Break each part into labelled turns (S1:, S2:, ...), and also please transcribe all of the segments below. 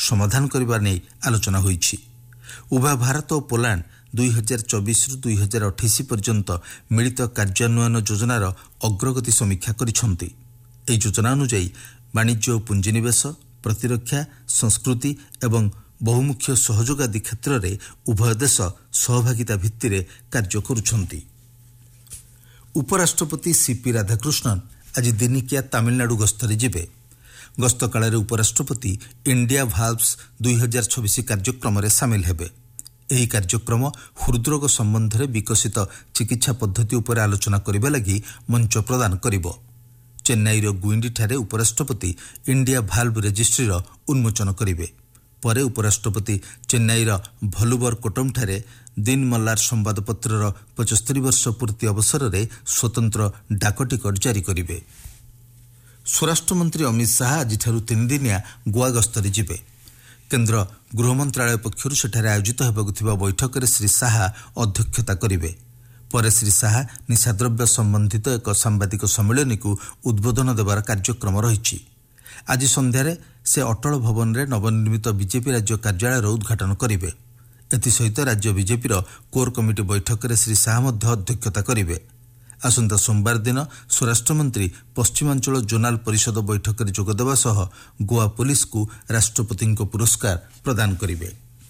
S1: ସମାଧାନ କରିବା ନେଇ ଆଲୋଚନା ହୋଇଛି। ଉଭୟ ଭାରତ ଓ ପୋଲାଣ୍ଡ 2024ରୁ 2028 ପର୍ଯ୍ୟନ୍ତ ମିଳିତ କାର୍ଯ୍ୟାନ୍ୱୟନ ଯୋଜନାର ଅଗ୍ରଗତି ସମୀକ୍ଷା କରିଛନ୍ତି। ଏହି ଯୋଜନା ଅନୁଯାୟୀ ବାଣିଜ୍ୟ ଓ ପୁଞ୍ଜିନିବେଶ, ପ୍ରତିରକ୍ଷା, ସଂସ୍କୃତି ଏବଂ ବହୁମୁଖ୍ୟ ସହଯୋଗ ଆଦି କ୍ଷେତ୍ରରେ ଉଭୟ ଦେଶ ସହଭାଗିତା ଭିତ୍ତିରେ କାର୍ଯ୍ୟ କରୁଛନ୍ତି। ଉପରାଷ୍ଟ୍ରପତି ସିପି ରାଧାକୃଷ୍ଣନ୍ ଆଜି ଦିନିକିଆ ତାମିଲନାଡୁ ଗସ୍ତରେ ଯିବେ। ଗସ୍ତ କାଳରେ ଉପରାଷ୍ଟ୍ରପତି ଇଣ୍ଡିଆ ଭାଲ୍ଭସ୍ 2026 କାର୍ଯ୍ୟକ୍ରମରେ ସାମିଲ ହେବେ। ଏହି କାର୍ଯ୍ୟକ୍ରମ ହୃଦରୋଗ ସମ୍ବନ୍ଧରେ ବିକଶିତ ଚିକିତ୍ସା ପଦ୍ଧତି ଉପରେ ଆଲୋଚନା କରିବା ଲାଗି ମଞ୍ଚ ପ୍ରଦାନ କରିବ। ଚେନ୍ନାଇର ଗୁଇଣ୍ଡିଠାରେ ଉପରାଷ୍ଟ୍ରପତି ଇଣ୍ଡିଆ ଭାଲ୍ଭ ରେଜିଷ୍ଟ୍ରିର ଉନ୍ମୋଚନ କରିବେ। ପରେ ଉପରାଷ୍ଟ୍ରପତି ଚେନ୍ନାଇର ଭଲୁବର କୋଟମଠାରେ ଦିନ ମଲ୍ଲାର ସମ୍ବାଦପତ୍ରର 75 ବର୍ଷ ପୂର୍ତ୍ତି ଅବସରରେ ସ୍ୱତନ୍ତ୍ର ଡାକଟିକଟ ଜାରି କରିବେ। ସ୍ୱରାଷ୍ଟ୍ରମନ୍ତ୍ରୀ ଅମିତ ଶାହା ଆଜିଠାରୁ 3 ଦିନିଆ ଗୋଆ ଗସ୍ତରେ ଯିବେ। କେନ୍ଦ୍ର ଗୃହ ମନ୍ତ୍ରଣାଳୟ ପକ୍ଷରୁ ସେଠାରେ ଆୟୋଜିତ ହେବାକୁ ଥିବା ବୈଠକରେ ଶ୍ରୀ ଶାହା ଅଧ୍ୟକ୍ଷତା କରିବେ। ପରେ ଶ୍ରୀ ଶାହା ନିଶାଦ୍ରବ୍ୟ ସମ୍ବନ୍ଧିତ ଏକ ସାମ୍ବାଦିକ ସମ୍ମିଳନୀକୁ ଉଦ୍ବୋଧନ ଦେବାର କାର୍ଯ୍ୟକ୍ରମ ରହିଛି। ଆଜି ସନ୍ଧ୍ୟାରେ ସେ ଅଟଳ ଭବନରେ ନବନିର୍ମିତ ବିଜେପି ରାଜ୍ୟ କାର୍ଯ୍ୟାଳୟର ଉଦ୍ଘାଟନ କରିବେ। ଏଥିସହିତ ରାଜ୍ୟ ବିଜେପିର କୋର୍ କମିଟି ବୈଠକରେ ଶ୍ରୀ ଶାହା ମଧ୍ୟ ଅଧ୍ୟକ୍ଷତା କରିବେ। ଆସନ୍ତା ସୋମବାର ଦିନ ସ୍ୱରାଷ୍ଟ୍ରମନ୍ତ୍ରୀ ପଶ୍ଚିମାଞ୍ଚଳ ଜୋନାଲ ପରିଷଦ ବୈଠକରେ ଯୋଗଦେବା ସହ ଗୋଆ ପୋଲିସକୁ ରାଷ୍ଟ୍ରପତିଙ୍କ ପୁରସ୍କାର ପ୍ରଦାନ କରିବେ।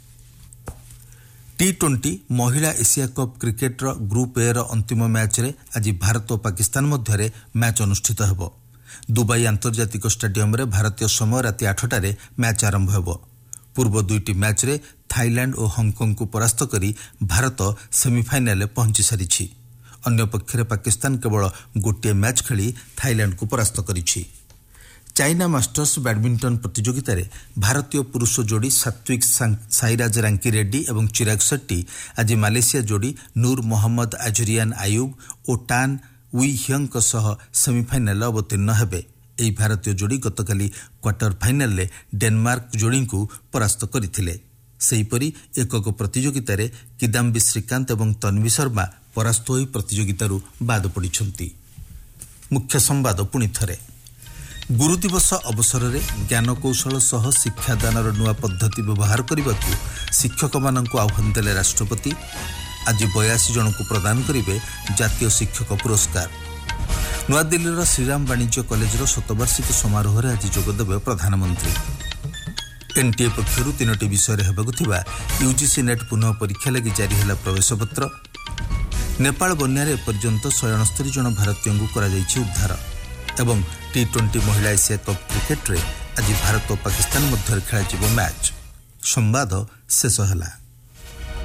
S1: T20 ମହିଳା ଏସିଆ କପ୍ କ୍ରିକେଟର ଗ୍ରୁପ୍ ଏର ଅନ୍ତିମ ମ୍ୟାଚ୍ରେ ଆଜି ଭାରତ ଓ ପାକିସ୍ତାନ ମଧ୍ୟରେ ମ୍ୟାଚ୍ ଅନୁଷ୍ଠିତ ହେବ। ଦୁବାଇ ଆନ୍ତର୍ଜାତିକ ଷ୍ଟାଡିୟମରେ ଭାରତୀୟ ସମୟ ରାତି 8ଟାରେ ମ୍ୟାଚ୍ ଆରମ୍ଭ ହେବ। ପୂର୍ବ ଦୁଇଟି ମ୍ୟାଚ୍ରେ ଥାଇଲ୍ୟାଣ୍ଡ ଓ ହଂକଂକୁ ପରାସ୍ତ କରି ଭାରତ ସେମିଫାଇନାଲରେ ପହଞ୍ଚି ସାରିଛି। ଅନ୍ୟପକ୍ଷରେ ପାକିସ୍ତାନ କେବଳ ଗୋଟିଏ ମ୍ୟାଚ୍ ଖେଳି ଥାଇଲ୍ୟାଣ୍ଡକୁ ପରାସ୍ତ କରିଛି। ଚାଇନା ମାଷ୍ଟର୍ସ ବ୍ୟାଡମିଣ୍ଟନ ପ୍ରତିଯୋଗିତାରେ ଭାରତୀୟ ପୁରୁଷ ଯୋଡ଼ି ସାତ୍ୱିକ ସାଇରାଜ ରାଙ୍କି ରେଡ୍ଡି ଏବଂ ଚିରାଗ ସେଟ୍ଟି ଆଜି ମାଲେସିଆ ଯୋଡ଼ି ନୁର ମହମ୍ମଦ ଆଜରିଆନ ଆୟୁବ ଓ ଟାନ୍ ୱି ହିୟଙ୍କ ସହ ସେମିଫାଇନାଲରେ ଅବତୀର୍ଣ୍ଣ ହେବେ। ଏହି ଭାରତୀୟ ଯୋଡ଼ି ଗତକାଲି କ୍ୱାର୍ଟର ଫାଇନାଲରେ ଡେନମାର୍କ ଯୋଡ଼ିଙ୍କୁ ପରାସ୍ତ କରିଥିଲେ। ସେହିପରି ଏକକ ପ୍ରତିଯୋଗିତାରେ କିଦାମ୍ବି ଶ୍ରୀକାନ୍ତ ଏବଂ ତନ୍ବି ଶର୍ମା ପରାସ୍ତ ହୋଇ ପ୍ରତିଯୋଗିତାରୁ ବାଦ ପଡ଼ିଛନ୍ତି। ମୁଖ୍ୟ ସମ୍ବାଦ ପୁଣି ଥରେ। ଗୁରୁ ଦିବସ ଅବସରରେ ଜ୍ଞାନକୌଶଳ ସହ ଶିକ୍ଷାଦାନର ନୂଆ ପଦ୍ଧତି ବ୍ୟବହାର କରିବାକୁ ଶିକ୍ଷକମାନଙ୍କୁ ଆହ୍ୱାନ ଦେଲେ ରାଷ୍ଟ୍ରପତି। ଆଜି 82 ଜଣଙ୍କୁ ପ୍ରଦାନ କରିବେ ଜାତୀୟ ଶିକ୍ଷକ ପୁରସ୍କାର। ନୂଆଦିଲ୍ଲୀର ଶ୍ରୀରାମ ବାଣିଜ୍ୟ କଲେଜର ଶତବାର୍ଷିକୀ ସମାରୋହରେ ଆଜି ଯୋଗଦେବେ ପ୍ରଧାନମନ୍ତ୍ରୀ। ଏନ୍ଟିଏ ପକ୍ଷରୁ 3ଟି ବିଷୟରେ ହେବାକୁ ଥିବା ୟୁଜିସି ନେଟ୍ ପୁନଃ ପରୀକ୍ଷା ଲାଗି ଜାରି ହେଲା ପ୍ରବେଶପତ୍ର। ନେପାଳ ବନ୍ୟାରେ ଏପର୍ଯ୍ୟନ୍ତ 169 ଜଣ ଭାରତୀୟଙ୍କୁ କରାଯାଇଛି ଉଦ୍ଧାର। ଏବଂ T20 ମହିଳା ଏସିଆ କପ୍ କ୍ରିକେଟରେ ଆଜି ଭାରତ ଓ ପାକିସ୍ତାନ ମଧ୍ୟରେ ଖେଳାଯିବ ମ୍ୟାଚ୍। ସମ୍ବାଦ ଶେଷ ହେଲା।